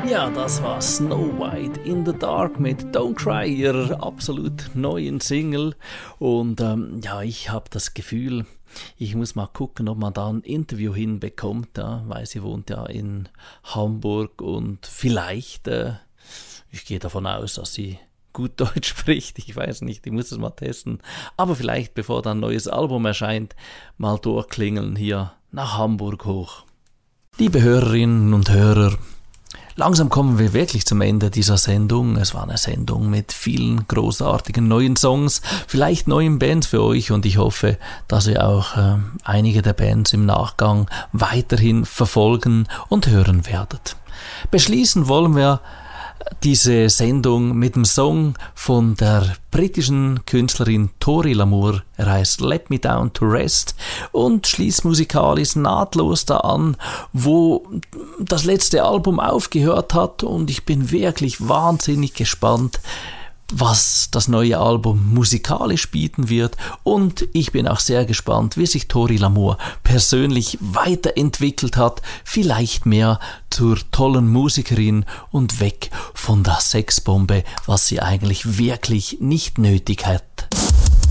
Ja, das war Snow White in the Dark mit Don't Cry, ihrer absolut neuen Single. Und ich habe das Gefühl, ich muss mal gucken, ob man da ein Interview hinbekommt, ja, weil sie wohnt ja in Hamburg und vielleicht, ich gehe davon aus, dass sie gut Deutsch spricht, ich weiß nicht, ich muss es mal testen, aber vielleicht, bevor dann ein neues Album erscheint, mal durchklingeln hier nach Hamburg hoch. Liebe Hörerinnen und Hörer, langsam kommen wir wirklich zum Ende dieser Sendung. Es war eine Sendung mit vielen großartigen neuen Songs, vielleicht neuen Bands für euch und ich hoffe, dass ihr auch einige der Bands im Nachgang weiterhin verfolgen und hören werdet. Beschließen wollen wir diese Sendung mit dem Song von der britischen Künstlerin Tori Lamour. Er heißt Let Me Down to Rest und schließt musikalisch nahtlos da an, wo das letzte Album aufgehört hat, und ich bin wirklich wahnsinnig gespannt, was das neue Album musikalisch bieten wird, und ich bin auch sehr gespannt, wie sich Tori Lamour persönlich weiterentwickelt hat, vielleicht mehr zur tollen Musikerin und weg von der Sexbombe, was sie eigentlich wirklich nicht nötig hat.